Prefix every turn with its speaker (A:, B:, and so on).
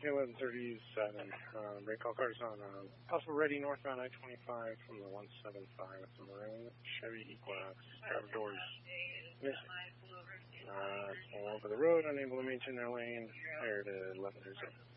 A: 1137. Break call cars on possible ready northbound I-25 from the 175 with the maroon Chevy Equinox. Driver doors missing. All over the road, unable to maintain their lane. Here to 1130.